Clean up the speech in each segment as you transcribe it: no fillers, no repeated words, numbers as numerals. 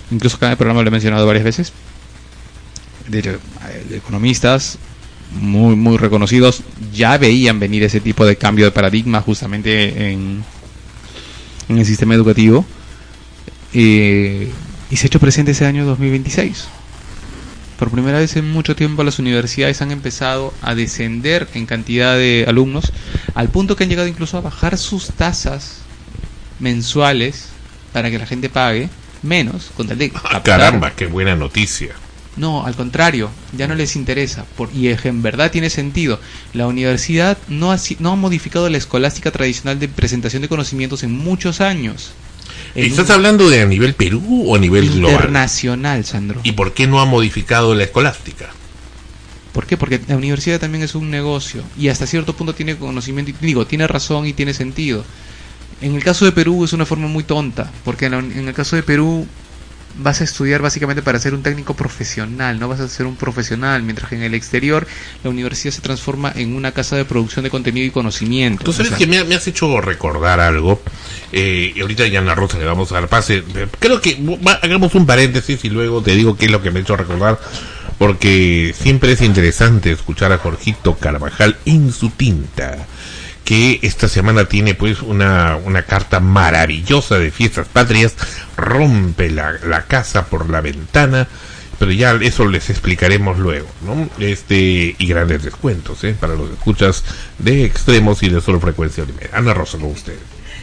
incluso acá en el programa lo he mencionado varias veces. De hecho, economistas muy muy reconocidos ya veían venir ese tipo de cambio de paradigma justamente en el sistema educativo, y se ha hecho presente ese año 2026. Por primera vez en mucho tiempo las universidades han empezado a descender en cantidad de alumnos, al punto que han llegado incluso a bajar sus tasas mensuales para que la gente pague menos con tal de captar. Caramba, qué buena noticia. No, al contrario, ya no les interesa, y en verdad tiene sentido. La universidad no ha modificado la escolástica tradicional de presentación de conocimientos en muchos años. ¿Estás hablando de a nivel Perú o a nivel global? Internacional, Sandro. ¿Y por qué no ha modificado la escolástica? ¿Por qué? Porque la universidad también es un negocio y hasta cierto punto tiene conocimiento, tiene razón y tiene sentido. En el caso de Perú es una forma muy tonta, porque en el caso de Perú vas a estudiar básicamente para ser un técnico profesional, no vas a ser un profesional, mientras que en el exterior la universidad se transforma en una casa de producción de contenido y conocimiento. Tú sabes que me has hecho recordar algo, y ahorita ya a Ana Rosa le vamos a dar pase. Creo que hagamos un paréntesis y luego te digo qué es lo que me ha hecho recordar, porque siempre es interesante escuchar a Jorgito Carvajal en su tinta, que esta semana tiene pues una carta maravillosa de Fiestas Patrias, rompe la casa por la ventana, pero ya eso les explicaremos luego, ¿no? Y grandes descuentos, para los escuchas de Extremos y de Solo Frecuencia Primera. Ana Rosa, con usted.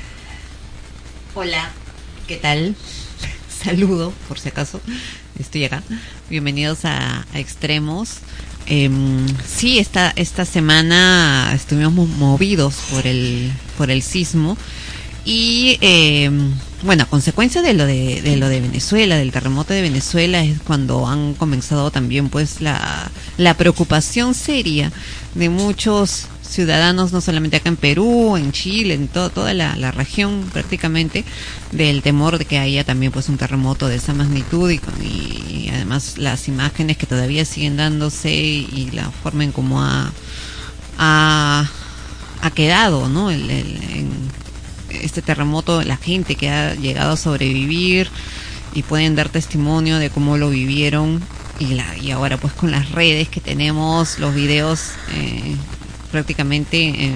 Hola, ¿qué tal? Saludo, por si acaso, estoy acá. Bienvenidos a Extremos. Sí, esta semana estuvimos movidos por el sismo y bueno, a consecuencia de lo de Venezuela, del terremoto de Venezuela, es cuando han comenzado también pues la preocupación seria de muchos ciudadanos, no solamente acá en Perú, en Chile, en toda la región prácticamente, del temor de que haya también pues un terremoto de esa magnitud y además las imágenes que todavía siguen dándose y la forma en cómo ha quedado, ¿no? En este terremoto, la gente que ha llegado a sobrevivir y pueden dar testimonio de cómo lo vivieron y ahora pues con las redes que tenemos, los videos prácticamente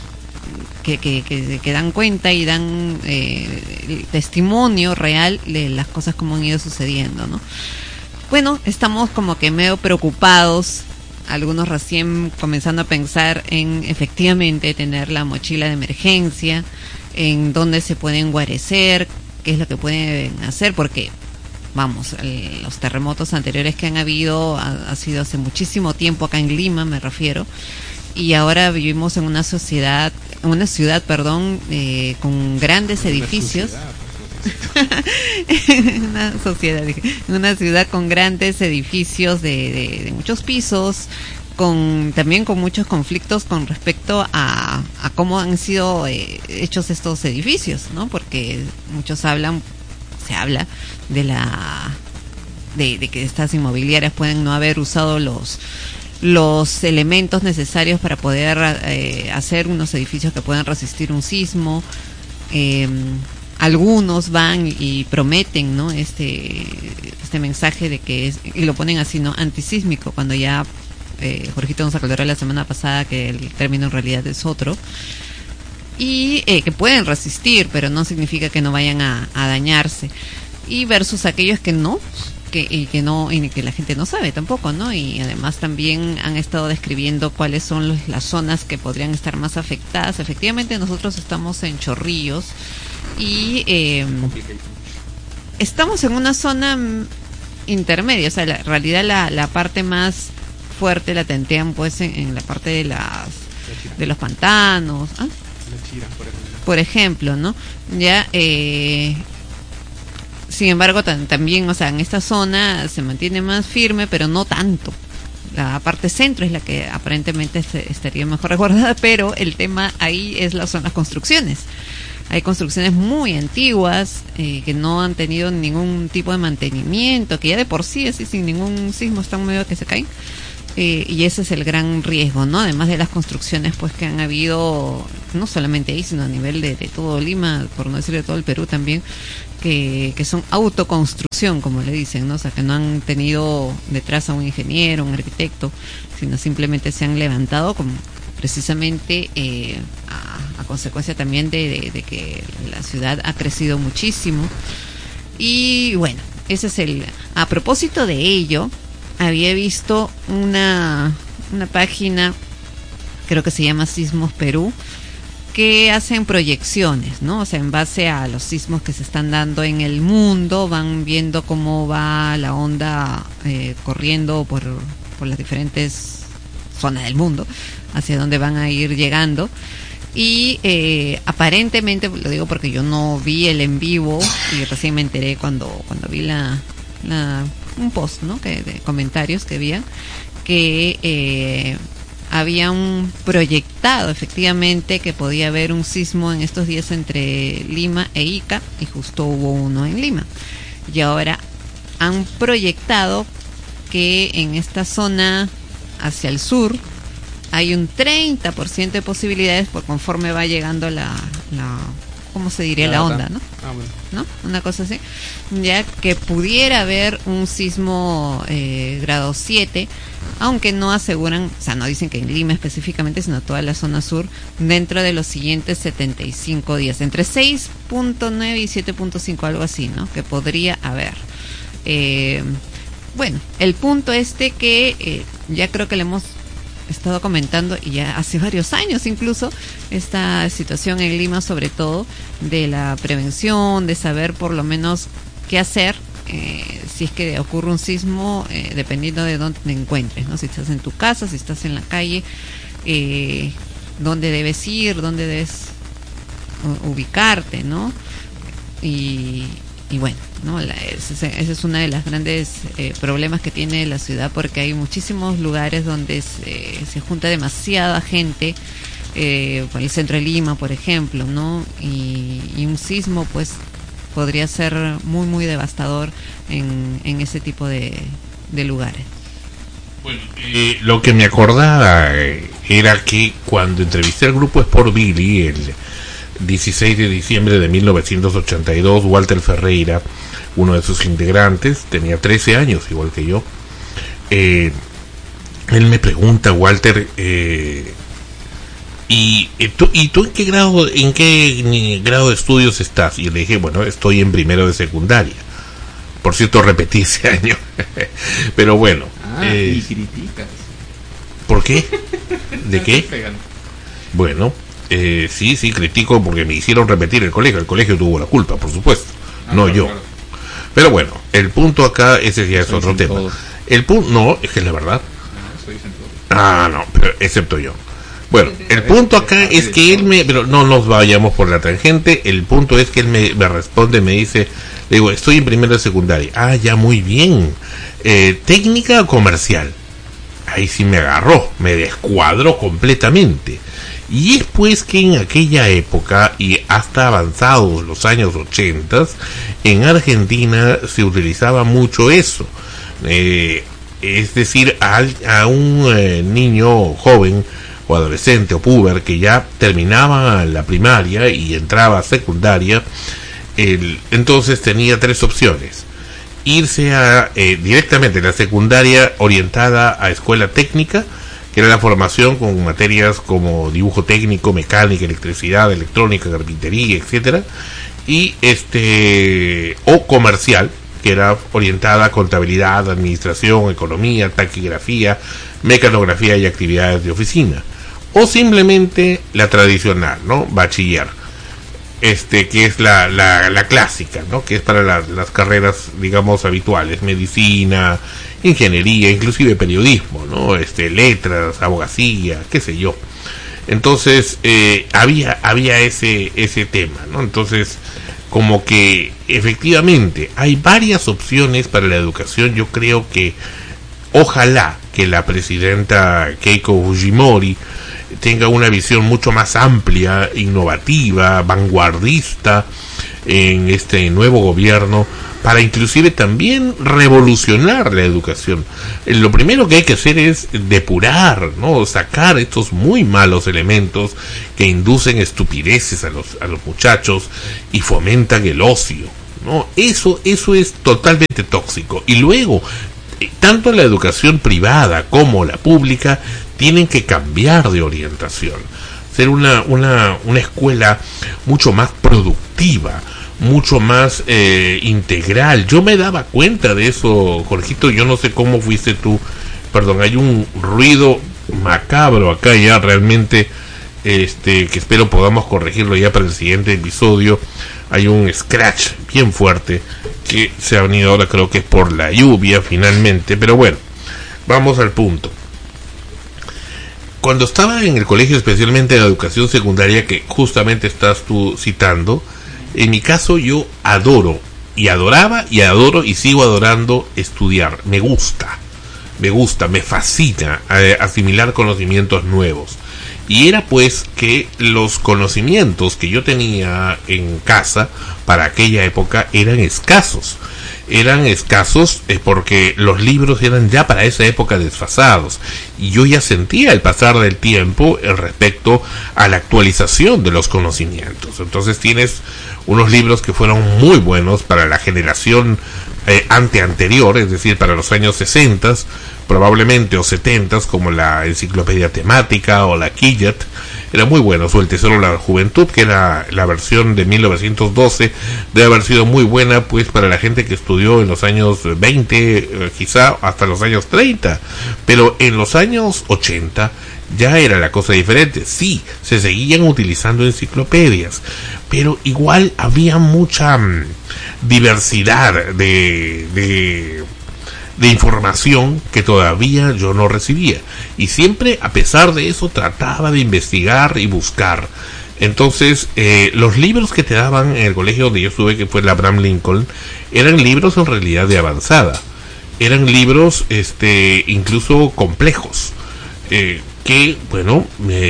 que dan cuenta y dan testimonio real de las cosas como han ido sucediendo, ¿no? Bueno, estamos como que medio preocupados, algunos recién comenzando a pensar en efectivamente tener la mochila de emergencia, en dónde se pueden guarecer, qué es lo que pueden hacer, porque vamos, los terremotos anteriores que han habido ha sido hace muchísimo tiempo acá en Lima, me refiero. Y ahora vivimos en una ciudad, con grandes edificios. Una ciudad con grandes edificios de muchos pisos, también con muchos conflictos con respecto a cómo han sido hechos estos edificios, ¿no? Porque se habla de que estas inmobiliarias pueden no haber usado los elementos necesarios para poder hacer unos edificios que puedan resistir un sismo. Algunos van y prometen, ¿no? Este mensaje de que y lo ponen así, ¿no? Antisísmico, cuando ya Jorgito nos aclaró la semana pasada que el término en realidad es otro. Y que pueden resistir, pero no significa que no vayan a dañarse. Y versus aquellos que no, y que la gente no sabe tampoco, ¿no? Y además también han estado describiendo cuáles son las zonas que podrían estar más afectadas. Efectivamente, nosotros estamos en Chorrillos y estamos en una zona intermedia, o sea, en realidad la parte más fuerte la tentean pues en la parte de los pantanos, por ejemplo, ¿no? Ya sin embargo también, o sea, en esta zona se mantiene más firme, pero no tanto. La parte centro es la que aparentemente estaría mejor resguardada, pero el tema ahí son las construcciones. Hay construcciones muy antiguas que no han tenido ningún tipo de mantenimiento, que ya de por sí, así sin ningún sismo, están medio que se caen. y ese es el gran riesgo, ¿no? Además de las construcciones pues que han habido, no solamente ahí, sino a nivel de todo Lima, por no decir de todo el Perú también, que son autoconstrucción, como le dicen, ¿no? O sea, que no han tenido detrás a un ingeniero, un arquitecto, sino simplemente se han levantado como precisamente a consecuencia también de que la ciudad ha crecido muchísimo. Y bueno, ese es el... A propósito de ello, había visto una página, creo que se llama Sismos Perú, que hacen proyecciones, ¿no? O sea, en base a los sismos que se están dando en el mundo, van viendo cómo va la onda corriendo por las diferentes zonas del mundo, hacia dónde van a ir llegando. Y aparentemente, lo digo porque yo no vi el en vivo y recién me enteré cuando vi un post, ¿no? De comentarios que había, que habían proyectado efectivamente que podía haber un sismo en estos días entre Lima e Ica, y justo hubo uno en Lima. Y ahora han proyectado que en esta zona hacia el sur hay un 30% de posibilidades por conforme va llegando la ¿cómo se diría? La onda, ¿no? ¿No? Una cosa así. Ya que pudiera haber un sismo grado 7, aunque no aseguran, o sea, no dicen que en Lima específicamente, sino toda la zona sur, dentro de los siguientes 75 días, entre 6.9 y 7.5, algo así, ¿no? Que podría haber. Bueno, el punto que ya creo que le hemos estado comentando, y ya hace varios años incluso, esta situación en Lima, sobre todo de la prevención, de saber por lo menos qué hacer si es que ocurre un sismo, dependiendo de dónde te encuentres, ¿no? Si estás en tu casa, si estás en la calle, dónde debes ir, dónde debes ubicarte, ¿no? Y bueno, ¿no? Ese es uno de los grandes problemas que tiene la ciudad, porque hay muchísimos lugares donde se junta demasiada gente, por el centro de Lima, por ejemplo, ¿no? Y un sismo, pues, podría ser muy, muy devastador en ese tipo de lugares. Bueno, lo que me acordaba era que cuando entrevisté al grupo Sport Billy, el 16 de diciembre de 1982, Walter Ferreira, uno de sus integrantes, tenía 13 años, igual que yo. Él me pregunta, Walter, ¿y tú en qué grado de estudios estás? Y le dije, bueno, estoy en primero de secundaria. Por cierto, repetí ese año. Pero bueno. Y criticas. ¿Por qué? ¿De qué? Bueno, sí, critico porque me hicieron repetir el colegio. El colegio tuvo la culpa, por supuesto, no yo. Claro. Pero bueno, el punto acá, ese ya es otro tema. Todos. El punto, no, es que es la verdad. No, pero excepto yo. Bueno, el punto acá es que él pero no nos vayamos por la tangente. El punto es que él me responde, me dice, le digo, estoy en primero de secundaria. Ah, ya, muy bien. ¿Técnica o comercial? Ahí sí me agarró, me descuadró completamente. Y es pues que en aquella época y hasta avanzados los años 80, en Argentina se utilizaba mucho eso. Es decir, a un niño joven o adolescente o puber que ya terminaba la primaria y entraba a secundaria, entonces tenía tres opciones: irse directamente a la secundaria orientada a escuela técnica, que era la formación con materias como dibujo técnico, mecánica, electricidad, electrónica, carpintería, etcétera, y o comercial, que era orientada a contabilidad, administración, economía, taquigrafía, mecanografía y actividades de oficina, o simplemente la tradicional, ¿no? Bachiller, que es la clásica, ¿no? Que es para las carreras, digamos, habituales: medicina, ingeniería, inclusive periodismo, ¿no? Letras, abogacía, qué sé yo. Entonces, había ese tema, ¿no? Entonces, como que efectivamente hay varias opciones para la educación. Yo creo que ojalá que la presidenta Keiko Fujimori tenga una visión mucho más amplia, innovativa, vanguardista en este nuevo gobierno, para inclusive también revolucionar la educación. Lo primero que hay que hacer es depurar, ¿no? Sacar estos muy malos elementos que inducen estupideces a los muchachos y fomentan el ocio, ¿no? Eso es totalmente tóxico. Y luego, tanto la educación privada como la pública tienen que cambiar de orientación, ser una escuela mucho más productiva, mucho más integral. Yo me daba cuenta de eso, Jorgito. Yo no sé cómo fuiste tú. Perdón, hay un ruido macabro acá ya realmente, que espero podamos corregirlo ya para el siguiente episodio. Hay un scratch bien fuerte que se ha venido ahora, creo que es por la lluvia finalmente, pero bueno, vamos al punto. Cuando estaba en el colegio, especialmente en la educación secundaria que justamente estás tú citando, en mi caso yo adoro y adoraba y adoro y sigo adorando estudiar. Me gusta, me fascina asimilar conocimientos nuevos. Y era pues que los conocimientos que yo tenía en casa para aquella época eran escasos. Porque los libros eran ya para esa época desfasados. Y yo ya sentía el pasar del tiempo respecto a la actualización de los conocimientos. Entonces tienes unos libros que fueron muy buenos para la generación anterior, es decir, para los años 60 probablemente o 70, como la Enciclopedia Temática o la Quillet, era muy bueno. O el Tesoro de la Juventud, que era la versión de 1912, debe haber sido muy buena pues para la gente que estudió en los años 20, quizá hasta los años 30, pero en los años 80 ya era la cosa diferente. Sí, se seguían utilizando enciclopedias, pero igual había mucha diversidad de información que todavía yo no recibía, y siempre a pesar de eso trataba de investigar y buscar. Entonces los libros que te daban en el colegio donde yo estuve, que fue el Abraham Lincoln, eran libros en realidad de avanzada, eran libros incluso complejos, que bueno,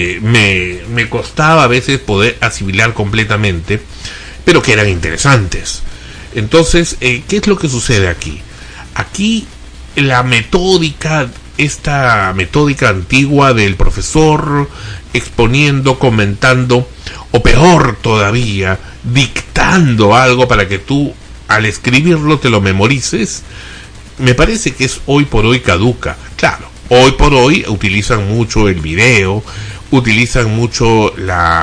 me costaba a veces poder asimilar completamente, pero que eran interesantes. Entonces, ¿qué es lo que sucede aquí? Aquí la metódica, esta metódica antigua del profesor exponiendo, comentando, o peor todavía, dictando algo para que tú al escribirlo te lo memorices, me parece que es hoy por hoy caduca. Claro, hoy por hoy utilizan mucho el video, utilizan mucho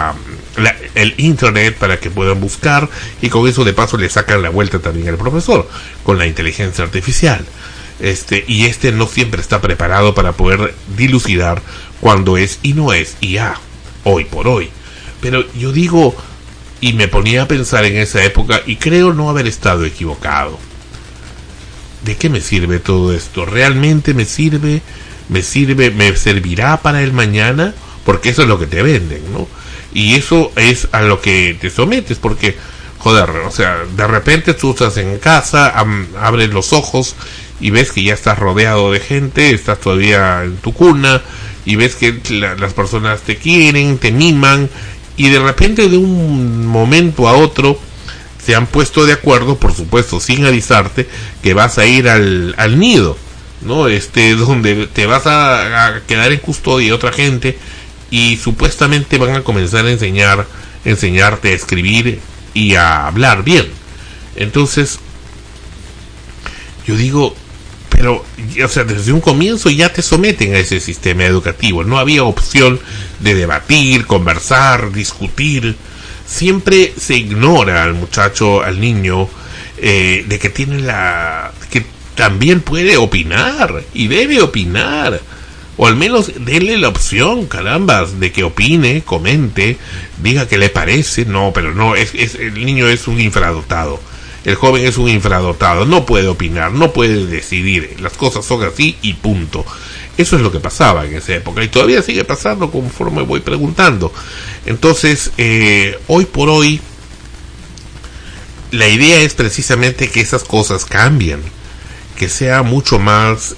el internet para que puedan buscar, y con eso de paso le sacan la vuelta también al profesor con la inteligencia artificial. Y no siempre está preparado para poder dilucidar cuando es y no es IA, hoy por hoy. Pero yo digo, y me ponía a pensar en esa época, y creo no haber estado equivocado. ¿De qué me sirve todo esto? ¿Realmente me sirve? ¿Me servirá para el mañana? Porque eso es lo que te venden, ¿no? Y eso es a lo que te sometes, porque, joder, o sea, de repente tú estás en casa, abres los ojos y ves que ya estás rodeado de gente, estás todavía en tu cuna, y ves que las personas te quieren, te miman, y de repente de un momento a otro se han puesto de acuerdo, por supuesto, sin avisarte, que vas a ir al nido, ¿no? Donde te vas a quedar en custodia de otra gente, y supuestamente van a comenzar a enseñarte a escribir y a hablar bien. Entonces yo digo, pero, o sea, desde un comienzo ya te someten a ese sistema educativo. No había opción de debatir, conversar, discutir. Siempre se ignora al muchacho, al niño, de que tiene que también puede opinar y debe opinar. O al menos denle la opción, carambas, de que opine, comente, diga qué le parece. No, pero no, el niño es un infradotado. El joven es un infradotado, no puede opinar, no puede decidir, las cosas son así y punto. Eso es lo que pasaba en esa época, y todavía sigue pasando conforme voy preguntando. Entonces, hoy por hoy, la idea es precisamente que esas cosas cambien, que sea mucho más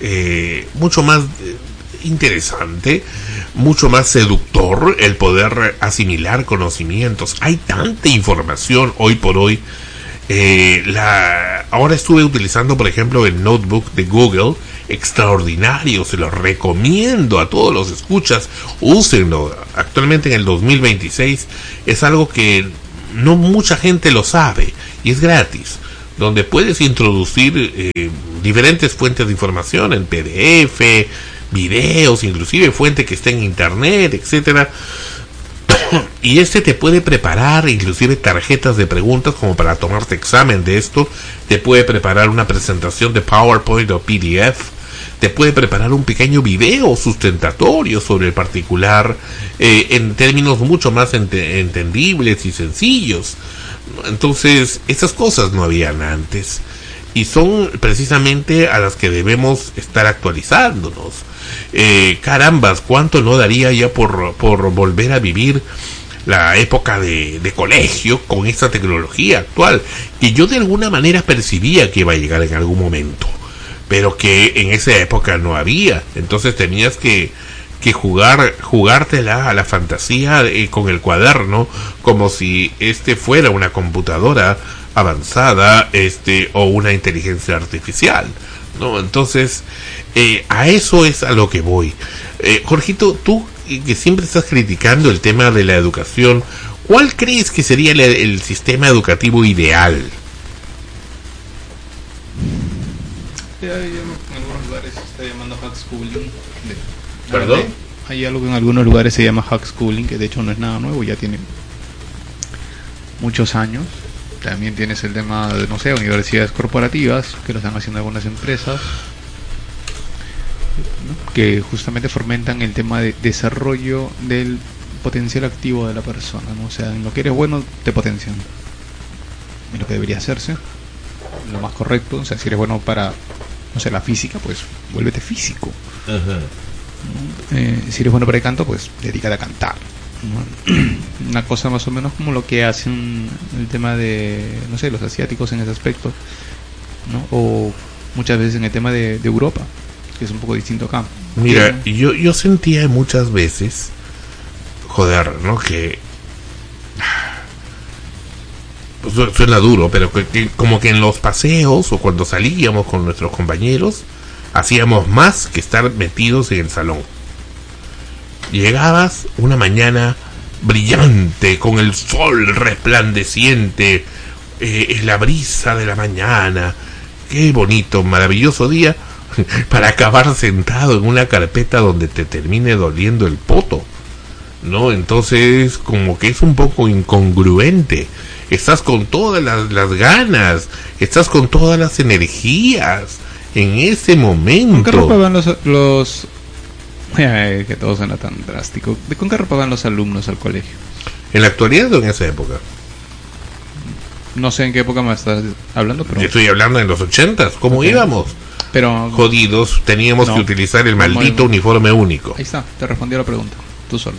interesante, mucho más seductor el poder asimilar conocimientos. Hay tanta información hoy por hoy. Ahora estuve utilizando, por ejemplo, el notebook de Google, extraordinario, se lo recomiendo a todos los escuchas, úsenlo. Actualmente en el 2026 es algo que no mucha gente lo sabe y es gratis, donde puedes introducir diferentes fuentes de información en PDF, videos, inclusive fuente que esté en internet, etcétera. Y este te puede preparar inclusive tarjetas de preguntas como para tomarte examen de esto, te puede preparar una presentación de PowerPoint o PDF, te puede preparar un pequeño video sustentatorio sobre el particular en términos mucho más entendibles y sencillos. Entonces, esas cosas no habían antes y son precisamente a las que debemos estar actualizándonos. Carambas, cuánto no daría ya por volver a vivir la época de colegio con esta tecnología actual, que yo de alguna manera percibía que iba a llegar en algún momento, pero que en esa época no había. Entonces tenías que jugártela a la fantasía con el cuaderno, como si este fuera una computadora avanzada, o una inteligencia artificial, ¿no? Entonces, a eso es a lo que voy. Jorgito, tú que siempre estás criticando el tema de la educación, ¿cuál crees que sería el sistema educativo ideal? En algunos lugares se está llamando homeschooling. ¿Perdón? Hay algo que en algunos lugares se llama homeschooling, que de hecho no es nada nuevo, ya tiene muchos años. También tienes el tema de, no sé, universidades corporativas, que lo están haciendo algunas empresas, ¿no?, que justamente fomentan el tema de desarrollo del potencial activo de la persona, ¿no? O sea, en lo que eres bueno te potencian, en lo que debería hacerse, lo más correcto. O sea, si eres bueno para, no sé, la física, pues vuélvete físico. Si eres bueno para el canto, pues dedícate a cantar, ¿no? Una cosa más o menos como lo que hacen el tema de, no sé, los asiáticos en ese aspecto, ¿no? O muchas veces en el tema de Europa, que es un poco distinto acá. Mira, yo sentía muchas veces, joder, ¿no? Que pues, suena duro, pero que como que en los paseos o cuando salíamos con nuestros compañeros hacíamos más que estar metidos en el salón. Llegabas una mañana brillante, con el sol resplandeciente, la brisa de la mañana, qué bonito, maravilloso día, para acabar sentado en una carpeta donde te termine doliendo el poto, ¿no? Entonces, como que es un poco incongruente. Estás con todas las ganas, estás con todas las energías en ese momento. ¿Con qué ropa van los que todo suena tan drástico? ¿Con qué ropa van los alumnos al colegio? ¿En la actualidad o en esa época? No sé en qué época me estás hablando, pero... Yo estoy hablando en los 80s, ¿cómo okay. íbamos? Pero jodidos, teníamos que utilizar el maldito uniforme único. Ahí está, te respondí a la pregunta, tú solo.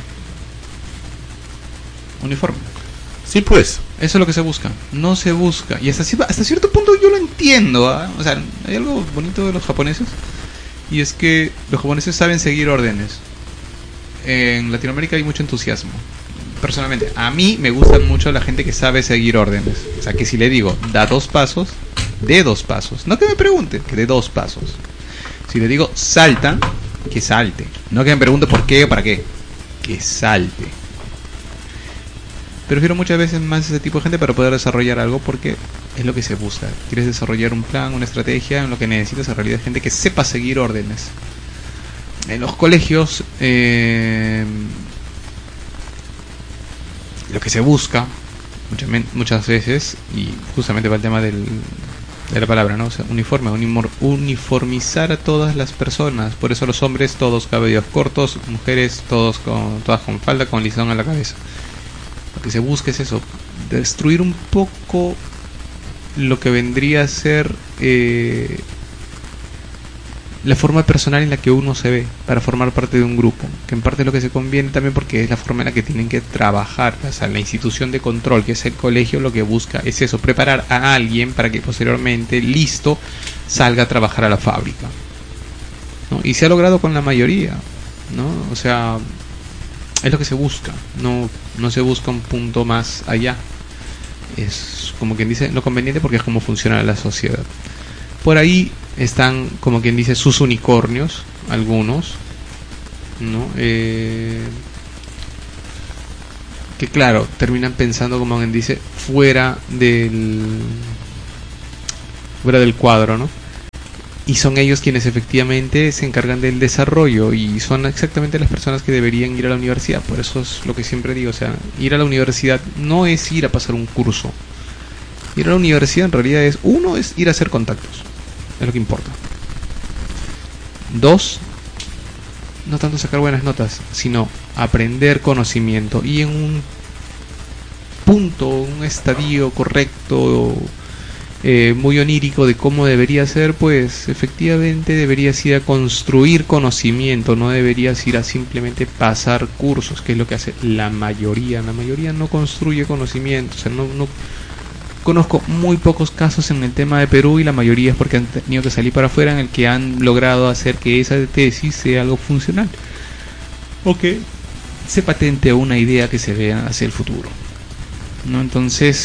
Uniforme. Sí, pues. Eso es lo que se busca. No se busca. Y hasta cierto punto yo lo entiendo, ¿eh? O sea, hay algo bonito de los japoneses. Y es que los japoneses saben seguir órdenes. En Latinoamérica hay mucho entusiasmo. Personalmente, a mí me gusta mucho la gente que sabe seguir órdenes. O sea, que si le digo, da 2 pasos, dé 2 pasos. No que me pregunte, que dé 2 pasos. Si le digo, salta, que salte. No que me pregunte por qué o para qué. Que salte. Prefiero muchas veces más ese tipo de gente para poder desarrollar algo, porque es lo que se busca. Quieres desarrollar un plan, una estrategia, en lo que necesitas en realidad gente que sepa seguir órdenes. En los colegios, lo que se busca muchas veces, y justamente va el tema de la palabra, ¿no? O sea, uniformizar a todas las personas. Por eso los hombres todos cabellos cortos, mujeres todas con falda, con listón en la cabeza. Lo que se busca es eso, destruir un poco lo que vendría a ser la forma personal en la que uno se ve para formar parte de un grupo, que en parte es lo que se conviene también porque es la forma en la que tienen que trabajar. O sea, la institución de control que es el colegio lo que busca es eso, preparar a alguien para que posteriormente, listo, salga a trabajar a la fábrica, ¿no? Y se ha logrado con la mayoría, ¿no? O sea, es lo que se busca, no se busca un punto más allá. es como quien dice lo conveniente porque es como funciona la sociedad. Por ahí están, como quien dice, sus unicornios, algunos, ¿no? Que claro, terminan pensando, como quien dice, fuera del cuadro, ¿no? Y son ellos quienes efectivamente se encargan del desarrollo y son exactamente las personas que deberían ir a la universidad. Por eso es lo que siempre digo, o sea, ir a la universidad no es ir a pasar un curso. Ir a la universidad en realidad es, uno, es ir a hacer contactos, es lo que importa. Dos, no tanto sacar buenas notas, sino aprender conocimiento y en un punto, un estadio correcto, muy onírico de cómo debería ser, pues efectivamente deberías ir a construir conocimiento, no deberías ir a simplemente pasar cursos, que es lo que hace la mayoría. La mayoría no construye conocimiento, o sea, no conozco muy pocos casos en el tema de Perú y la mayoría es porque han tenido que salir para afuera en el que han logrado hacer que esa tesis sea algo funcional o que se patente una idea que se vea hacia el futuro, ¿no? Entonces,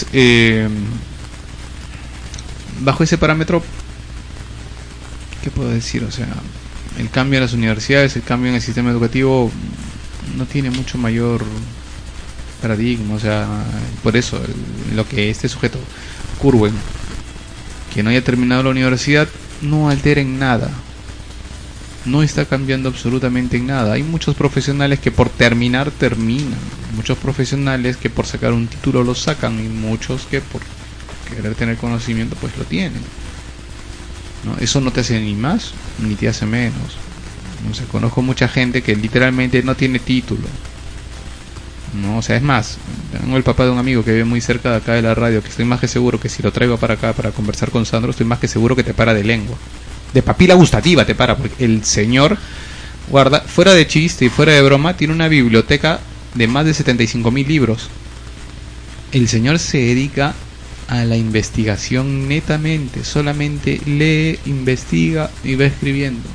bajo ese parámetro, ¿qué puedo decir? O sea, el cambio en las universidades, el cambio en el sistema educativo no tiene mucho mayor paradigma, o sea, por eso lo que este sujeto Curwen, que no haya terminado la universidad, no altera en nada, no está cambiando absolutamente en nada. Hay muchos profesionales que por terminar terminan, muchos profesionales que por sacar un título lo sacan y muchos que por querer tener conocimiento pues lo tienen, ¿no? Eso no te hace ni más ni te hace menos. O sea, conozco mucha gente que literalmente no tiene título, no, o sea, es más, tengo el papá de un amigo que vive muy cerca de acá de la radio, que estoy más que seguro que si lo traigo para acá para conversar con Sandro, estoy más que seguro que te para de lengua, de papila gustativa te para, porque el señor guarda, fuera de chiste y fuera de broma, tiene una biblioteca de más de 75.000 libros. El señor se dedica a la investigación netamente, solamente lee, investiga y va escribiendo.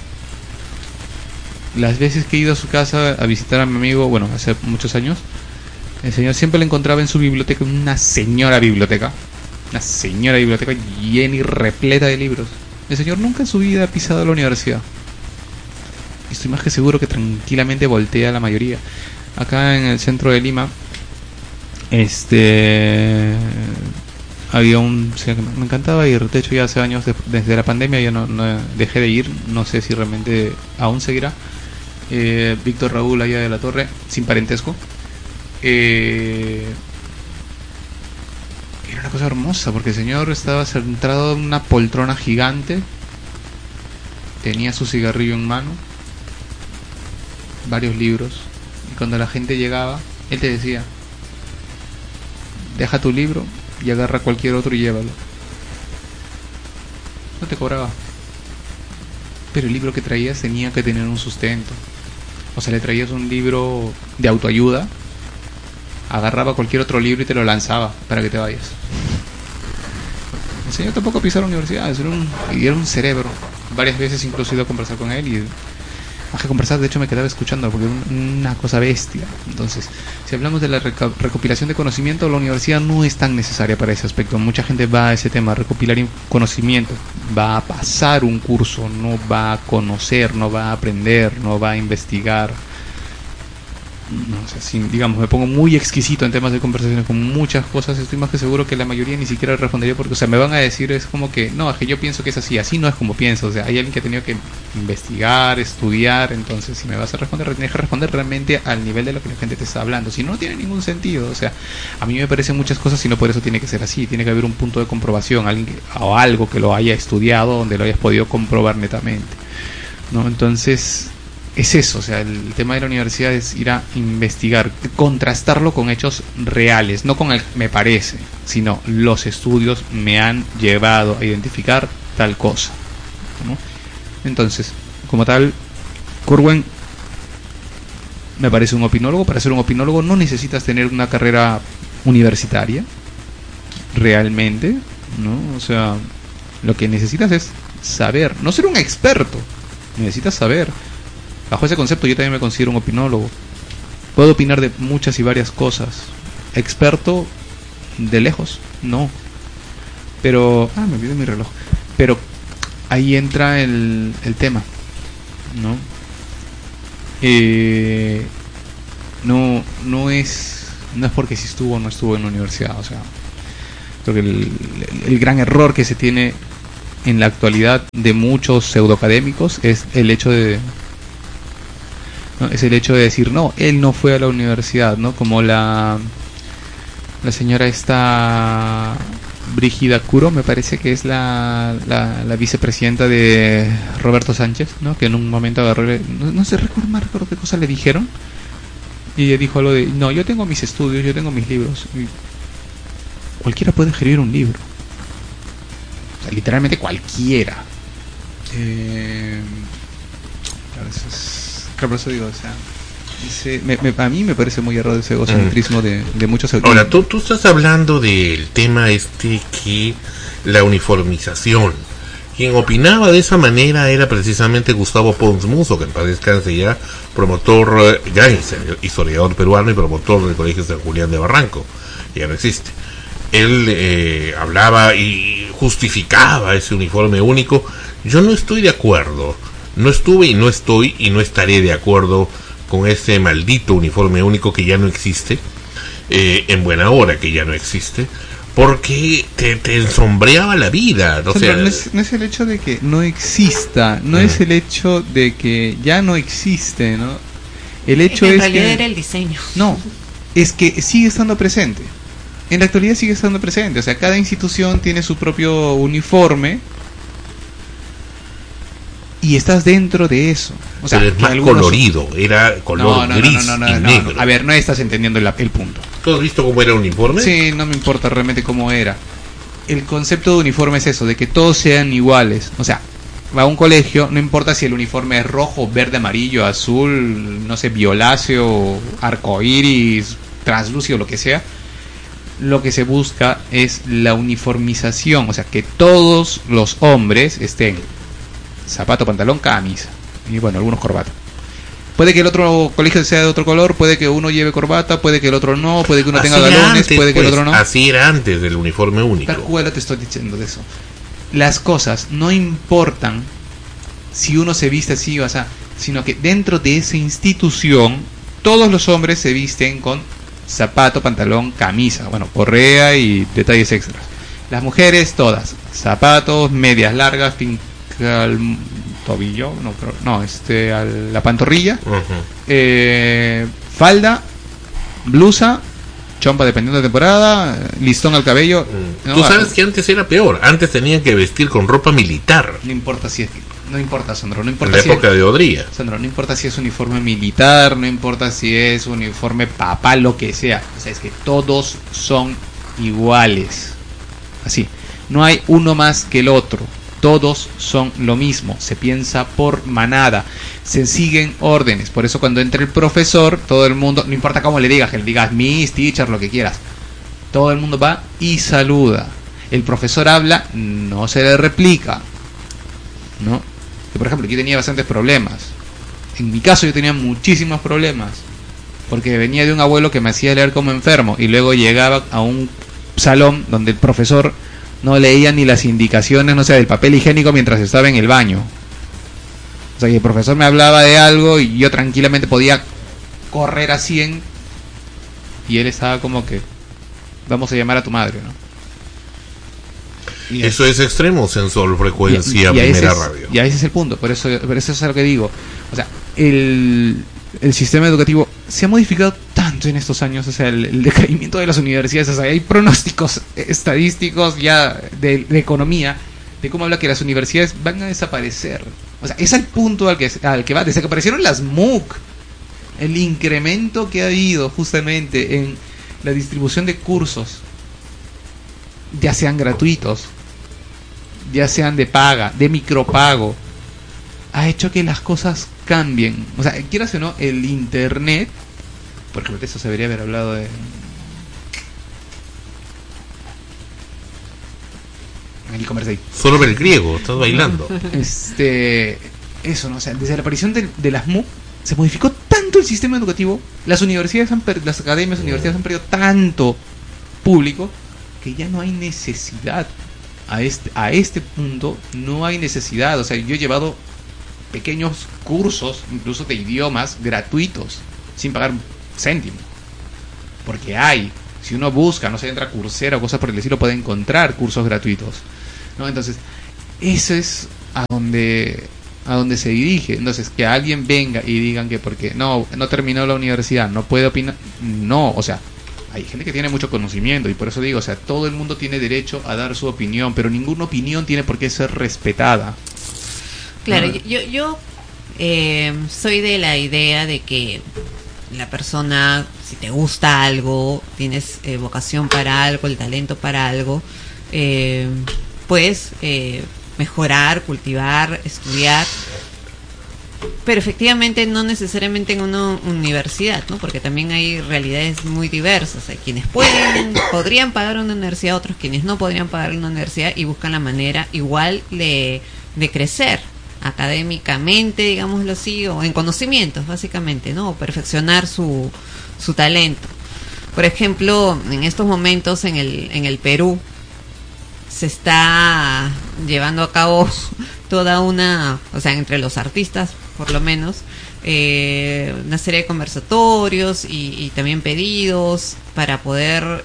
Las veces que he ido a su casa a visitar a mi amigo, bueno, hace muchos años, el señor siempre le encontraba en su biblioteca una señora biblioteca llena y repleta de libros. El señor nunca en su vida ha pisado la universidad. Estoy más que seguro que tranquilamente voltea la mayoría. Acá en el centro de Lima, había o sea, me encantaba ir. De hecho, ya hace años, desde la pandemia, ya no dejé de ir. No sé si realmente aún seguirá. Víctor Raúl allá de la Torre, sin parentesco. Era una cosa hermosa porque el señor estaba centrado en una poltrona gigante, tenía su cigarrillo en mano, varios libros, y cuando la gente llegaba, él te decía: deja tu libro y agarra cualquier otro y llévalo. No te cobraba, pero el libro que traías tenía que tener un sustento. O sea, le traías un libro de autoayuda, agarraba cualquier otro libro y te lo lanzaba para que te vayas. El señor tampoco pisó la universidad, era un cerebro. Varias veces incluso he ido a conversar con él y más que conversar, de hecho me quedaba escuchando porque era una cosa bestia. Entonces, si hablamos de la recopilación de conocimiento, la universidad no es tan necesaria para ese aspecto. Mucha gente va a ese tema, a recopilar conocimiento, va a pasar un curso, no va a conocer, no va a aprender, no va a investigar. No, o sea, si, digamos, me pongo muy exquisito en temas de conversaciones con muchas cosas, estoy más que seguro que la mayoría ni siquiera respondería, porque, o sea, me van a decir, es como que, no, es que yo pienso que es así no es como pienso. O sea, hay alguien que ha tenido que investigar, estudiar. Entonces, si me vas a responder, tienes que responder realmente al nivel de lo que la gente te está hablando, si no, no tiene ningún sentido. O sea, a mí me parecen muchas cosas y no por eso tiene que ser así, tiene que haber un punto de comprobación, o algo que lo haya estudiado, donde lo hayas podido comprobar netamente, ¿no? Entonces, es eso, o sea, el tema de la universidad es ir a investigar, contrastarlo con hechos reales, no con el me parece, sino los estudios me han llevado a identificar tal cosa, ¿no? Entonces, como tal, Curwen me parece un opinólogo. Para ser un opinólogo no necesitas tener una carrera universitaria, realmente, ¿no? O sea, lo que necesitas es saber, no ser un experto, necesitas saber. Bajo ese concepto yo también me considero un opinólogo. Puedo opinar de muchas y varias cosas. Experto, de lejos, no. Pero, me olvidé mi reloj. Pero ahí entra el tema, ¿no? No es porque si estuvo o no estuvo en la universidad, o sea, creo que el gran error que se tiene en la actualidad de muchos pseudoacadémicos es el hecho de decir, no, él no fue a la universidad, ¿no? Como la señora esta Brígida Curo, me parece que es la vicepresidenta de Roberto Sánchez, ¿no? Que en un momento agarró, no recuerdo qué cosa le dijeron, y ella dijo algo de, no, yo tengo mis estudios, yo tengo mis libros. Y cualquiera puede escribir un libro, o sea, literalmente cualquiera. Claro, eso digo, o sea, a mí me parece muy errado ese egocentrismo de muchos autores. Ahora, tú estás hablando del tema que la uniformización. Quien opinaba de esa manera era precisamente Gustavo Pons Muso, que en paz descanse ya, promotor, gran historiador peruano y promotor del Colegio San Julián de Barranco, ya no existe. Él hablaba y justificaba ese uniforme único. Yo no estoy de acuerdo, no estuve y no estoy y no estaré de acuerdo con ese maldito uniforme único que ya no existe, en buena hora que ya no existe, porque te ensombreaba la vida. O sea, no es el hecho de que no exista, no es el hecho de que ya no existe, ¿no? El hecho es que... En realidad era el diseño. No, es que sigue estando presente. En la actualidad sigue estando presente. O sea, cada institución tiene su propio uniforme y estás dentro de eso. O sea, pero es más colorido, era color gris y negro. A ver, no estás entendiendo el punto. ¿Tú has visto cómo era el uniforme? Sí, no me importa realmente cómo era. El concepto de uniforme es eso, de que todos sean iguales. O sea, va a un colegio, no importa si el uniforme es rojo, verde, amarillo, azul, no sé, violáceo, arcoíris, translúcido, lo que sea. Lo que se busca es la uniformización, o sea, que todos los hombres estén zapato, pantalón, camisa y bueno, algunos corbata. Puede que el otro colegio sea de otro color, puede que uno lleve corbata, puede que el otro no, puede que uno tenga galones, puede que el otro no. Así era antes del uniforme único. Tal cual te estoy diciendo de eso. Las cosas no importan si uno se viste así o así, sino que dentro de esa institución todos los hombres se visten con zapato, pantalón, camisa, bueno, correa y detalles extras. Las mujeres todas, zapatos, medias largas, al tobillo, a la pantorrilla, falda, blusa, chompa dependiendo de temporada, listón al cabello. Tú sabes que antes era peor, antes tenían que vestir con ropa militar. No importa, Sandro, no importa. En la época de Odría. Sandro, no importa si es uniforme militar, no importa si es uniforme papal, lo que sea. O sea, es que todos son iguales. Así, no hay uno más que el otro. Todos son lo mismo, se piensa por manada, se siguen órdenes. Por eso cuando entra el profesor, todo el mundo, no importa cómo le digas, que le digas miss, teacher, lo que quieras, todo el mundo va y saluda. El profesor habla, no se le replica, ¿no? Yo, por ejemplo, aquí tenía bastantes problemas. En mi caso yo tenía muchísimos problemas, porque venía de un abuelo que me hacía leer como enfermo, y luego llegaba a un salón donde el profesor no leía ni las indicaciones, no sé, del papel higiénico mientras estaba en el baño. O sea, que el profesor me hablaba de algo y yo tranquilamente podía correr a 100 y él estaba como que, vamos a llamar a tu madre, ¿no? Y eso es extremo, sensor, frecuencia, primera radio. Y ese es el punto, por eso es lo que digo. O sea, el sistema educativo se ha modificado tanto en estos años, o sea, el decaimiento de las universidades, o sea, hay pronósticos estadísticos ya de economía, de cómo habla que las universidades van a desaparecer. O sea, es al punto al que va, desde que aparecieron las MOOC, el incremento que ha habido justamente en la distribución de cursos, ya sean gratuitos, ya sean de paga, de micropago, ha hecho que las cosas cambien. O sea, quieras o no, el internet, por ejemplo, de eso se debería haber hablado de... Aquí conversé. Solo ver el griego, estás bailando. Eso, ¿no? O sea, desde la aparición de las MOOC se modificó tanto el sistema educativo, las universidades las academias universidades han perdido tanto público, que ya no hay necesidad. A este punto no hay necesidad. O sea, yo he llevado pequeños cursos, incluso de idiomas, gratuitos, sin pagar un céntimo. Porque si uno busca, no sé, entra a Coursera o cosas por el estilo, puede encontrar cursos gratuitos, ¿no? Entonces, eso es a donde se dirige. Entonces, que alguien venga y digan que porque no terminó la universidad, no puede opinar. No, o sea, hay gente que tiene mucho conocimiento y por eso digo, o sea, todo el mundo tiene derecho a dar su opinión, pero ninguna opinión tiene por qué ser respetada. Claro, ¿no? yo soy de la idea de que la persona, si te gusta algo, tienes vocación para algo, el talento para algo, puedes mejorar, cultivar, estudiar, pero efectivamente no necesariamente en una universidad, ¿no? Porque también hay realidades muy diversas. Hay quienes podrían pagar una universidad, otros quienes no podrían pagar una universidad y buscan la manera igual de crecer académicamente, digámoslo así, o en conocimientos, básicamente, ¿no? O perfeccionar su talento. Por ejemplo, en estos momentos en el Perú se está llevando a cabo toda o sea, entre los artistas, por lo menos, una serie de conversatorios y también pedidos para poder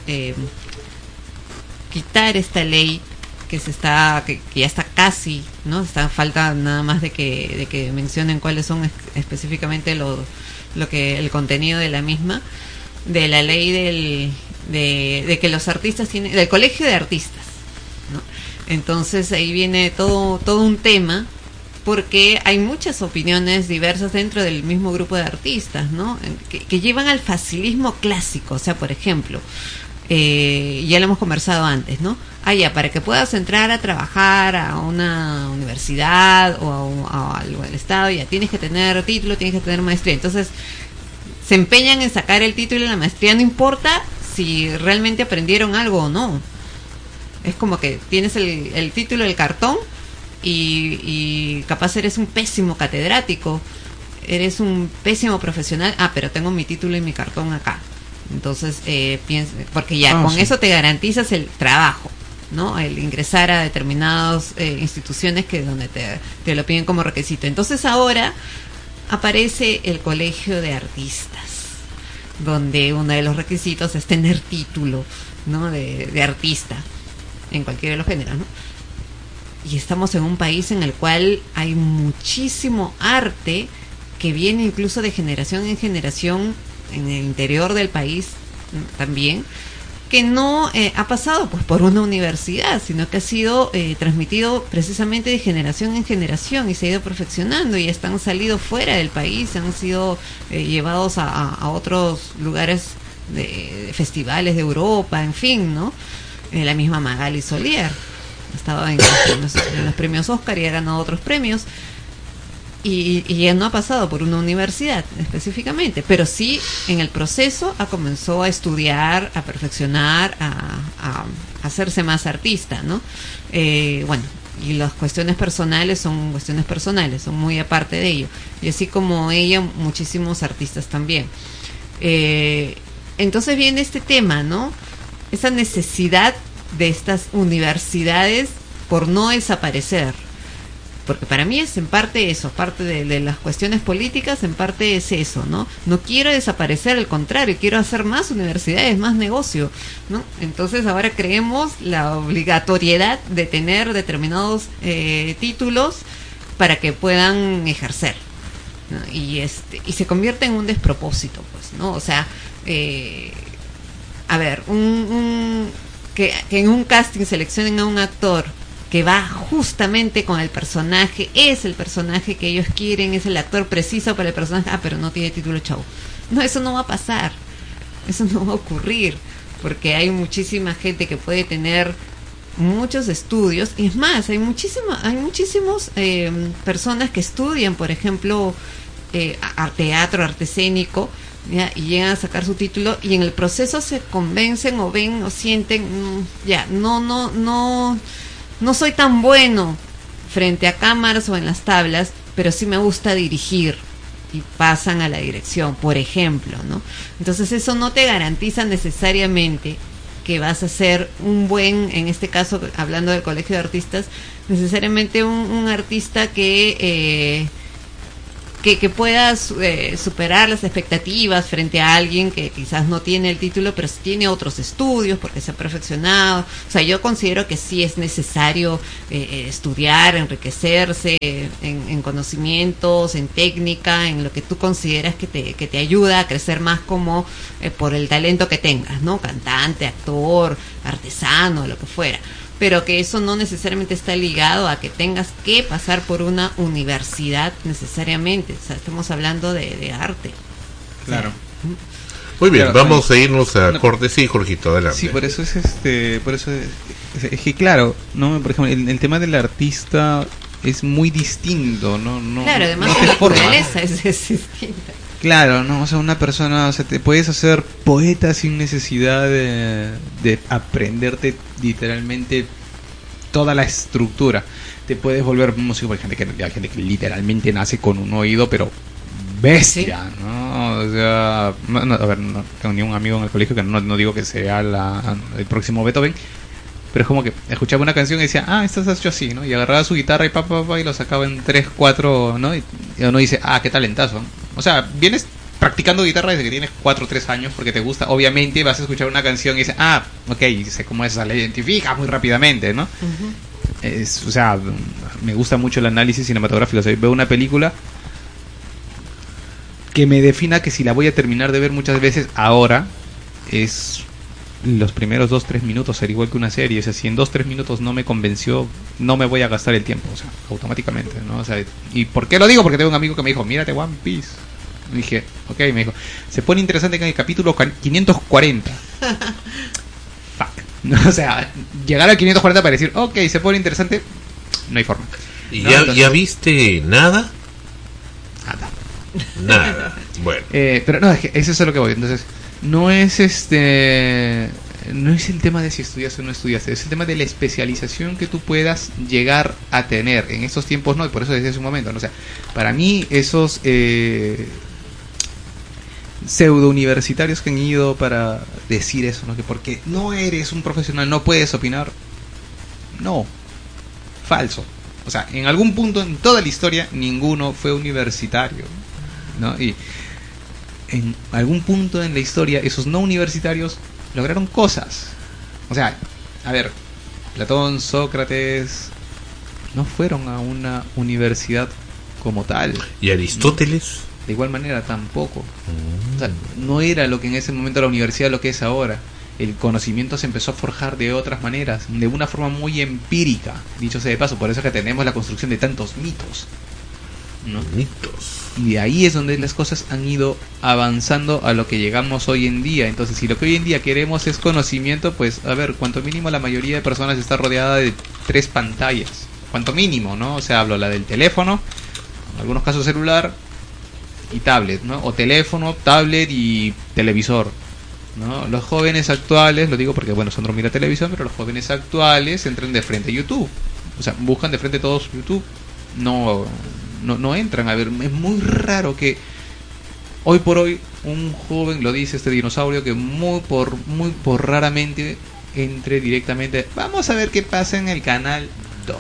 quitar esta ley que ya está casi, ¿no? Falta nada más de que mencionen cuáles son específicamente el contenido de la misma, de la ley de que los artistas tienen, del colegio de artistas, ¿no? Entonces ahí viene todo un tema, porque hay muchas opiniones diversas dentro del mismo grupo de artistas, ¿no? Que llevan al facilismo clásico. O sea, por ejemplo, ya lo hemos conversado antes, ¿no? Ya, para que puedas entrar a trabajar a una universidad o algo del Estado, ya tienes que tener título, tienes que tener maestría. Entonces, se empeñan en sacar el título y la maestría, no importa si realmente aprendieron algo o no. Es como que tienes el título del cartón y capaz eres un pésimo catedrático, eres un pésimo profesional, pero tengo mi título y mi cartón acá. Entonces, porque ya con eso te garantizas el trabajo, ¿no? El ingresar a determinadas instituciones donde te lo piden como requisito. Entonces ahora aparece el colegio de artistas, donde uno de los requisitos es tener título, ¿no? de artista en cualquiera de los géneros, ¿no? Y estamos en un país en el cual hay muchísimo arte que viene incluso de generación en generación en el interior del país también, que no ha pasado pues por una universidad, sino que ha sido transmitido precisamente de generación en generación y se ha ido perfeccionando y han salido fuera del país, han sido llevados a otros lugares de festivales de Europa, en fin, ¿no? La misma Magali Solier ha estado en los premios Oscar y ha ganado otros premios. Y ella no ha pasado por una universidad específicamente, pero sí en el proceso comenzó a estudiar, a perfeccionar, a hacerse más artista, ¿no? Bueno, y las cuestiones personales son cuestiones personales, son muy aparte de ello. Y así como ella, muchísimos artistas también. Entonces viene este tema, ¿no? Esa necesidad de estas universidades por no desaparecer. Porque para mí es en parte eso, parte de las cuestiones políticas, en parte es eso, ¿no? No quiero desaparecer, al contrario, quiero hacer más universidades, más negocio, ¿no? Entonces ahora creemos la obligatoriedad de tener determinados títulos para que puedan ejercer, ¿no? Y se convierte en un despropósito, pues, ¿no? O sea, a ver, que en un casting seleccionen a un actor que va justamente con el personaje, es el personaje que ellos quieren, es el actor preciso para el personaje, pero no tiene título, chau. No, eso no va a pasar, eso no va a ocurrir, porque hay muchísima gente que puede tener muchos estudios, y es más, hay muchísimos personas que estudian, por ejemplo, teatro, arte escénico, ¿ya? Y llegan a sacar su título y en el proceso se convencen o ven o sienten, no soy tan bueno frente a cámaras o en las tablas, pero sí me gusta dirigir, y pasan a la dirección, por ejemplo, ¿no? Entonces eso no te garantiza necesariamente que vas a ser un buen, en este caso, hablando del Colegio de Artistas, necesariamente un artista que puedas superar las expectativas frente a alguien que quizás no tiene el título, pero sí tiene otros estudios porque se ha perfeccionado. O sea, yo considero que sí es necesario estudiar, enriquecerse en conocimientos, en técnica, en lo que tú consideras que te ayuda a crecer más como por el talento que tengas, ¿no? Cantante, actor, artesano, lo que fuera. Pero que eso no necesariamente está ligado a que tengas que pasar por una universidad necesariamente. O sea, estamos hablando de arte. Claro. Muy bien, Claro, vamos a irnos a corte. Sí, Jorgito, adelante. Sí, por eso es es que claro, no, por ejemplo, el tema del artista es muy distinto, no Claro, además no la te forma. naturaleza es distinta. Claro, no, o sea, una persona, o sea, te puedes hacer poeta sin necesidad de aprenderte literalmente toda la estructura. Te puedes volver músico, hay gente que literalmente nace con un oído, pero bestia, Sí. ¿no? O sea, a ver, no tengo ni un amigo en el colegio que no digo que sea el próximo Beethoven, pero es como que escuchaba una canción y decía, esto está hecho así, ¿no? Y agarraba su guitarra y y lo sacaba en 3, 4, ¿no? Y uno dice, qué talentazo. O sea, vienes practicando guitarra desde que tienes 4 o 3 años porque te gusta. Obviamente vas a escuchar una canción y dices, ok, sé cómo es, la identificas muy rápidamente, ¿no? O sea, me gusta mucho el análisis cinematográfico. O sea, veo una película que me defina que si la voy a terminar de ver muchas veces ahora es los primeros 2-3 minutos, al igual que una serie. O sea, si en 2-3 minutos no me convenció, no me voy a gastar el tiempo, o sea, automáticamente, ¿no? O sea, ¿y por qué lo digo? Porque tengo un amigo que me dijo, mírate One Piece. Y dije, ok, me dijo, se pone interesante que en el capítulo 540. Fuck. O sea, llegar al 540 para decir, ok, se pone interesante, no hay forma. ¿Y ¿No? ya, Entonces, ya viste nada? nada. Nada. Bueno. Pero no, es que eso es a lo que voy. Entonces, no es no es el tema de si estudias o no estudias, es el tema de la especialización que tú puedas llegar a tener en estos tiempos, ¿no? Y por eso desde ese momento, ¿no? O sea, para mí esos pseudo universitarios que han ido para decir eso, ¿no? Que porque no eres un profesional no puedes opinar. No, falso. O sea, en algún punto en toda la historia ninguno fue universitario, ¿no? Y en algún punto en la historia esos no universitarios lograron cosas. O sea, a ver, Platón, Sócrates no fueron a una universidad como tal. ¿Y Aristóteles? De igual manera tampoco. O sea, no era lo que en ese momento la universidad lo que es ahora. El conocimiento se empezó a forjar de otras maneras, de una forma muy empírica, dicho sea de paso. Por eso es que tenemos la construcción de tantos mitos, ¿no? Mitos. Y de ahí es donde las cosas han ido avanzando a lo que llegamos hoy en día. Entonces, si lo que hoy en día queremos es conocimiento, pues, a ver, cuanto mínimo la mayoría de personas está rodeada de 3 pantallas. Cuanto mínimo, ¿no? O sea, hablo la del teléfono, en algunos casos celular y tablet, ¿no? O teléfono, tablet y televisor, ¿no? Los jóvenes actuales, lo digo porque, bueno, Sandro mira televisión, pero los jóvenes actuales entran de frente a YouTube. O sea, buscan de frente todos YouTube. No entran a ver. Es muy raro que hoy por hoy un joven, lo dice este dinosaurio, que muy por raramente entre directamente, vamos a ver qué pasa en el canal 2.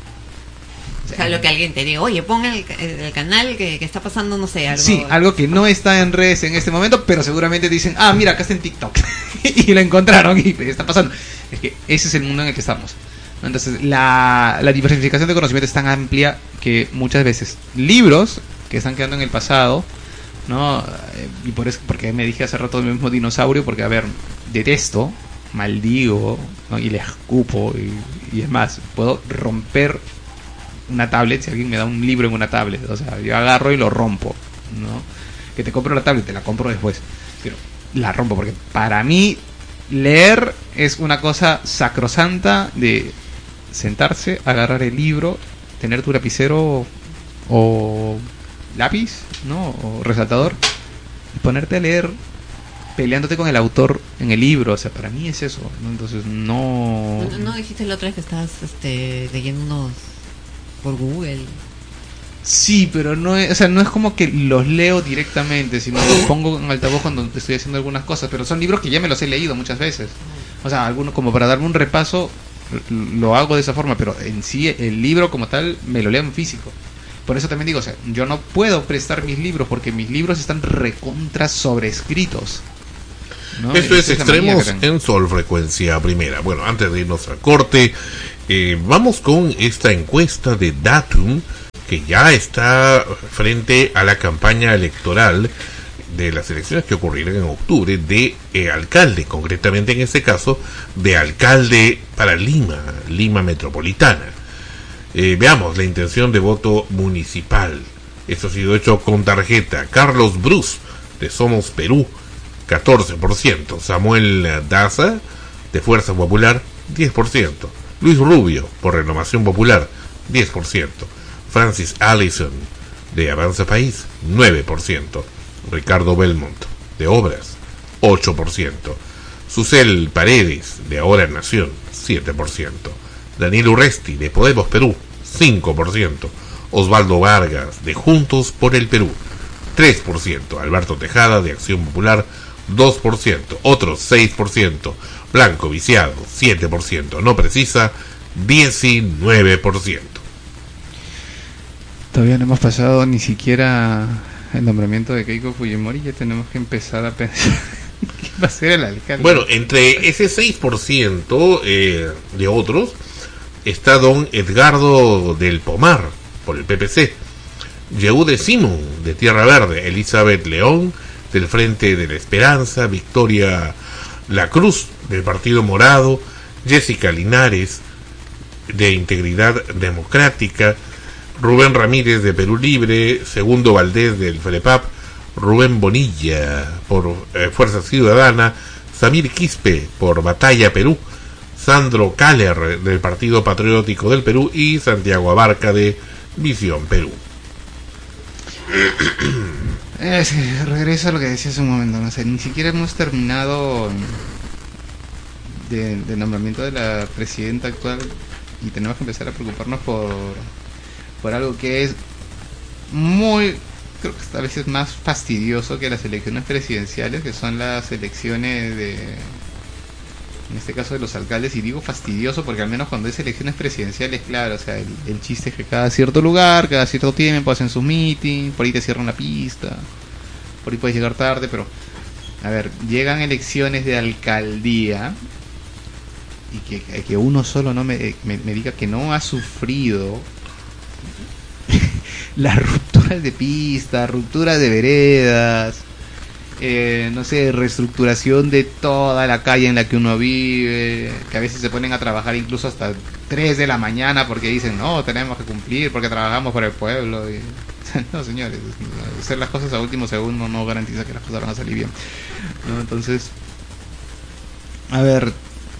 O sea, lo que alguien te diga, oye, pon el canal que está pasando, no sé, algo. Sí, algo que no está en redes en este momento, pero seguramente dicen, mira, acá está en TikTok. Y lo encontraron y está pasando. Es que ese es el mundo en el que estamos. Entonces, la diversificación de conocimiento es tan amplia que muchas veces libros que están quedando en el pasado, ¿no? Y por eso, porque me dije hace rato el mismo dinosaurio, porque, a ver, detesto, maldigo, ¿no? Y le escupo, y es más, puedo romper una tablet si alguien me da un libro en una tablet. O sea, yo agarro y lo rompo, ¿no? Que te compro la tablet, te la compro después, pero la rompo, porque para mí leer es una cosa sacrosanta de sentarse, agarrar el libro, tener tu lapicero o lápiz, ¿no? O resaltador, y ponerte a leer peleándote con el autor en el libro. O sea, para mí es eso, ¿no? Entonces No dijiste la otra vez que estabas leyendo unos por Google. Sí, pero no es, o sea, no es como que los leo directamente, sino los pongo en altavoz cuando estoy haciendo algunas cosas, pero son libros que ya me los he leído muchas veces. O sea, alguno como para darme un repaso lo hago de esa forma, pero en sí el libro como tal me lo leo en físico. Por eso también digo, o sea, yo no puedo prestar mis libros porque mis libros están recontra sobrescritos, ¿no? Esto es Esa la manía Extremos que tengo. en Sol Frecuencia Primera. Bueno, antes de irnos al corte, vamos con esta encuesta de Datum, que ya está frente a la campaña electoral de las elecciones que ocurrirán en octubre de alcalde, concretamente en este caso de alcalde para Lima Metropolitana. Veamos la intención de voto municipal. Esto ha sido hecho con tarjeta. Carlos Bruce, de Somos Perú, 14%. Samuel Daza, de Fuerza Popular, 10%. Luis Rubio, por Renovación Popular, 10%. Francis Allison, de Avanza País, 9%. Ricardo Belmont, de Obras, 8%. Susel Paredes, de Ahora Nación, 7%. Daniel Urresti, de Podemos Perú, 5%. Osvaldo Vargas, de Juntos por el Perú, 3%. Alberto Tejada, de Acción Popular, 2%. Otros, 6%. Blanco Viciado, 7%. No precisa, 19%. Todavía no hemos pasado ni siquiera el nombramiento de Keiko Fujimori, ya tenemos que empezar a pensar quién va a ser el alcalde. Bueno, entre ese 6% de otros está don Edgardo del Pomar, por el PPC, Yehude Simón, de Tierra Verde, Elizabeth León, del Frente de la Esperanza, Victoria La Cruz, del Partido Morado, Jessica Linares, de Integridad Democrática, Rubén Ramírez, de Perú Libre, Segundo Valdés, del FREPAP, Rubén Bonilla, por Fuerza Ciudadana, Samir Quispe, por Batalla Perú, Sandro Kaller, del Partido Patriótico del Perú, y Santiago Abarca, de Visión Perú. Es que regreso a lo que decía hace un momento, no sé, ni siquiera hemos terminado del nombramiento de la presidenta actual y tenemos que empezar a preocuparnos por algo que es muy, creo que a veces más fastidioso que las elecciones presidenciales, que son las elecciones en este caso de los alcaldes. Y digo fastidioso porque al menos cuando es elecciones presidenciales, claro, o sea, el chiste es que cada cierto lugar, cada cierto tiempo hacen sus meetings, por ahí te cierran la pista, por ahí puedes llegar tarde, pero a ver, llegan elecciones de alcaldía y que uno solo no me diga que no ha sufrido las rupturas de pista, rupturas de veredas, no sé, reestructuración de toda la calle en la que uno vive, que a veces se ponen a trabajar incluso hasta 3 de la mañana porque dicen, no, tenemos que cumplir porque trabajamos por el pueblo. Y, no, señores, hacer las cosas a último segundo no garantiza que las cosas van a salir bien, ¿no? Entonces, a ver,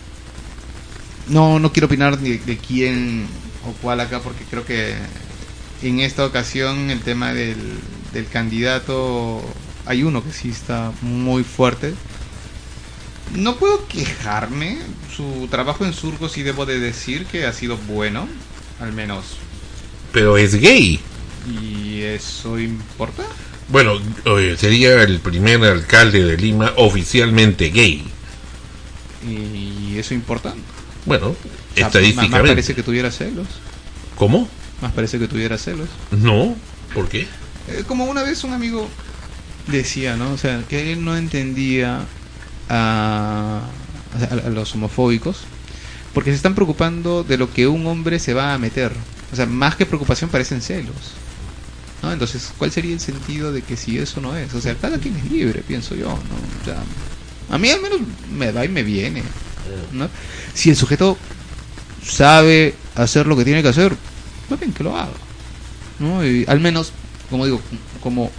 no quiero opinar de quién o cuál acá, porque creo que en esta ocasión el tema del candidato, hay uno que sí está muy fuerte. No puedo quejarme, su trabajo en Surco sí debo de decir que ha sido bueno, al menos. Pero es gay. ¿Y eso importa? Bueno, sería el primer alcalde de Lima oficialmente gay. ¿Y eso importa? Bueno, O sea, estadísticamente. más parece que tuviera celos. ¿Cómo? Más parece que tuviera celos. No, ¿por qué? Como una vez un amigo decía, ¿no? O sea, que él no entendía a los homofóbicos porque se están preocupando de lo que un hombre se va a meter. O sea, más que preocupación parecen celos, ¿no? Entonces, ¿cuál sería el sentido de que si eso no es? O sea, cada quien es libre, pienso yo, ¿no? O sea, a mí al menos me va y me viene, ¿no? Si el sujeto sabe hacer lo que tiene que hacer, pues bien que lo haga, ¿no? Y al menos, como digo, como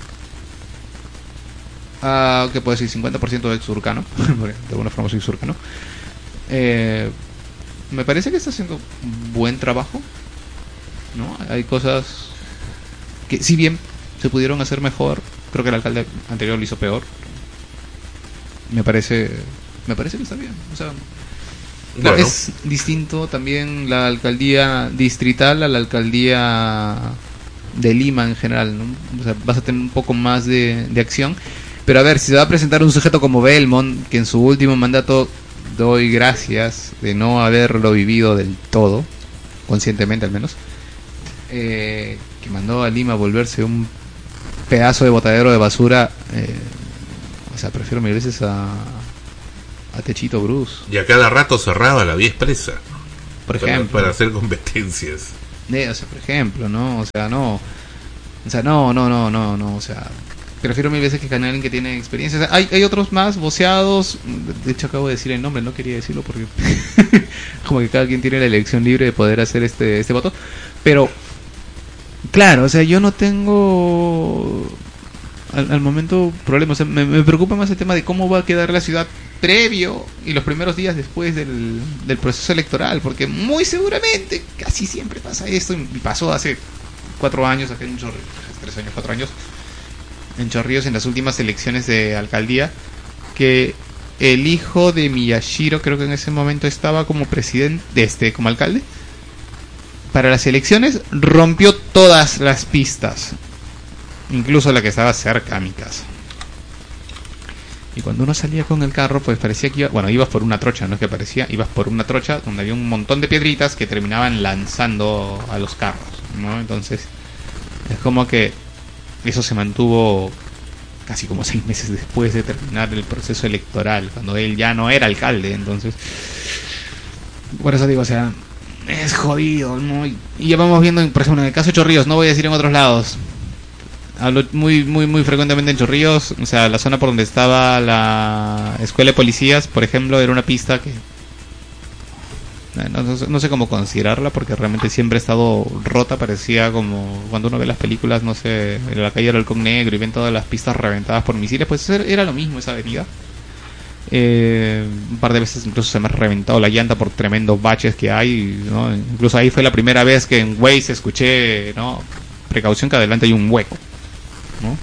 ¿qué puedo decir? 50% de surcano, de alguna forma soy surcano. Me parece que está haciendo un buen trabajo, ¿no? Hay cosas que, si bien se pudieron hacer mejor, creo que el alcalde anterior lo hizo peor. Me parece que está bien. O sea, claro, Bueno. es distinto también la alcaldía distrital a la alcaldía de Lima en general, ¿no? O sea, vas a tener un poco más de acción. Pero a ver, si se va a presentar un sujeto como Belmont, que en su último mandato doy gracias de no haberlo vivido del todo, conscientemente al menos, que mandó a Lima a volverse un pedazo de botadero de basura. O sea, prefiero mil veces a Techito Bruce. Y a cada rato cerraba la vía expresa. Por ejemplo. Para hacer competencias. O sea, por ejemplo, ¿no? O sea, no, o sea, prefiero mil veces que alguien que tiene experiencia. O sea, hay otros más voceados. De hecho, acabo de decir el nombre, no quería decirlo porque como que cada quien tiene la elección libre de poder hacer este voto. Pero, claro, o sea, yo no tengo al momento problemas. O sea, me preocupa más el tema de cómo va a quedar la ciudad previo y los primeros días después del proceso electoral, porque muy seguramente casi siempre pasa esto, y pasó hace 4 años, acá en Chorrillos, 3 años, 4 años, en Chorrillos, en las últimas elecciones de alcaldía, que el hijo de Miyashiro, creo que en ese momento estaba como presidente, como alcalde, para las elecciones rompió todas las pistas, incluso la que estaba cerca a mi casa. Y cuando uno salía con el carro, pues parecía que ibas por una trocha, no es que parecía, ibas por una trocha donde había un montón de piedritas que terminaban lanzando a los carros, ¿no? Entonces, es como que eso se mantuvo casi como 6 meses después de terminar el proceso electoral, cuando él ya no era alcalde. Entonces, por eso digo, o sea, es jodido, ¿no? Y ya vamos viendo, por ejemplo, en el caso de Chorrillos, no voy a decir en otros lados. Hablo muy frecuentemente en Chorrillos. O sea, la zona por donde estaba la escuela de policías, por ejemplo, era una pista que no sé cómo considerarla, porque realmente siempre ha estado rota. Parecía como cuando uno ve las películas, no sé, en la calle del Halcón Negro y ven todas las pistas reventadas por misiles. Pues era lo mismo esa avenida. Un par de veces incluso se me ha reventado la llanta por tremendos baches que hay, ¿no? Incluso ahí fue la primera vez que en Waze escuché, ¿no? Precaución, que adelante hay un hueco, ¿no?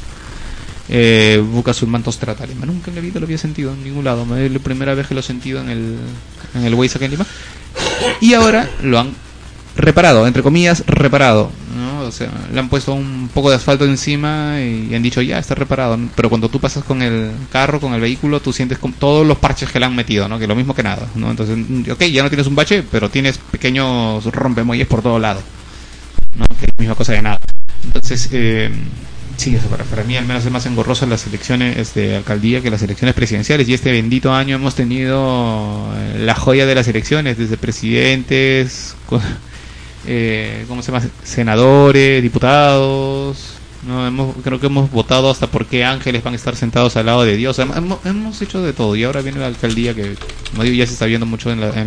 Busca sus mantos trata Lima. Nunca en la vida lo había sentido en ningún lado. Es la primera vez que lo he sentido en el Waze acá en Lima. Y ahora lo han reparado, entre comillas, reparado, ¿no? O sea, le han puesto un poco de asfalto encima y han dicho ya está reparado. Pero cuando tú pasas con el carro, con el vehículo, tú sientes con todos los parches que le han metido, ¿no? Que lo mismo que nada, ¿no? Entonces, ok, ya no tienes un bache, pero tienes pequeños rompemuelles por todo lado, ¿no? Que es la misma cosa de nada. Entonces, sí, eso para mí al menos es más engorroso las elecciones de alcaldía que las elecciones presidenciales. Y este bendito año hemos tenido la joya de las elecciones, desde presidentes, ¿cómo se llama? Senadores, diputados, ¿no? Creo que hemos votado hasta por qué ángeles van a estar sentados al lado de Dios. Hemos hecho de todo. Y ahora viene la alcaldía que, como digo, ya se está viendo mucho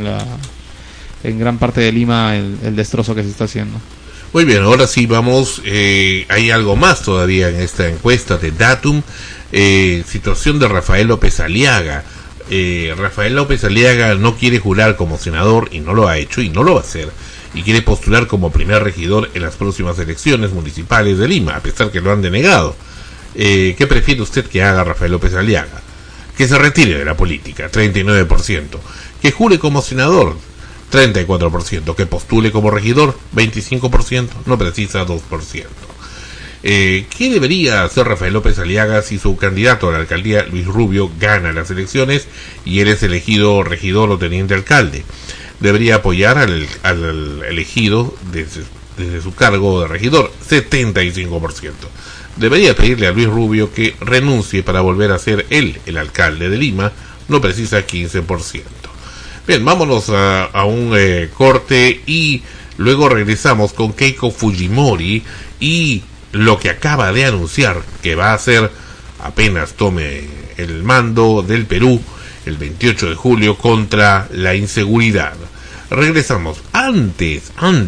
en gran parte de Lima el destrozo que se está haciendo. Muy bien, ahora sí vamos, hay algo más todavía en esta encuesta de Datum, situación de Rafael López Aliaga. Rafael López Aliaga no quiere jurar como senador y no lo ha hecho y no lo va a hacer, y quiere postular como primer regidor en las próximas elecciones municipales de Lima, a pesar que lo han denegado. ¿Qué prefiere usted que haga Rafael López Aliaga? Que se retire de la política, 39%, que jure como senador, 34%, que postule como regidor, 25%, no precisa 2%. ¿Qué debería hacer Rafael López Aliaga si su candidato a la alcaldía, Luis Rubio, gana las elecciones y él es elegido regidor o teniente alcalde? Debería apoyar al elegido desde su cargo de regidor, 75%. Debería pedirle a Luis Rubio que renuncie para volver a ser él el alcalde de Lima, no precisa 15%. Bien, vámonos a un corte y luego regresamos con Keiko Fujimori y lo que acaba de anunciar que va a hacer apenas tome el mando del Perú el 28 de julio contra la inseguridad. Regresamos. Antes,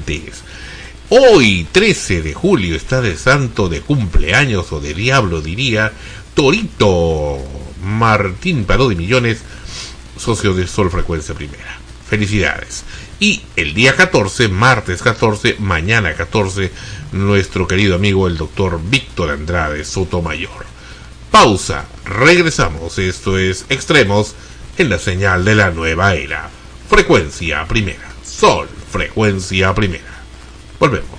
hoy 13 de julio está de santo de cumpleaños o de diablo diría Torito Martín Paró de Millones, socio de Sol Frecuencia Primera. Felicidades. Y el día 14, martes 14, mañana 14, nuestro querido amigo el doctor Víctor Andrade Sotomayor. Pausa, regresamos. Esto es Extremos en la señal de la nueva era. Frecuencia Primera. Sol Frecuencia Primera. Volvemos.